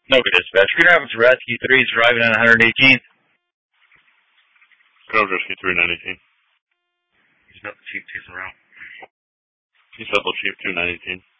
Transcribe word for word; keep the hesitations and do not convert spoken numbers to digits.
No, dispatch. Green Rapids Rescue three is driving on one eighteenth. Green Rapids Rescue three, nine eighteen. He's not the chief chasing around. He's Bethel Chief two, nine eighteen.